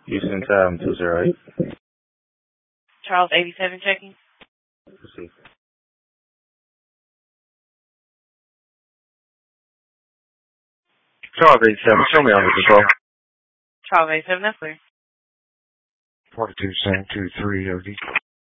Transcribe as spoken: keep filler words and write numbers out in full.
Houston time two zero eight. Charles eighty-seven checking. Let's see. Charles eighty-seven, show me on the control. Charles eighty-seven, that's clear. forty-two seven two three O D.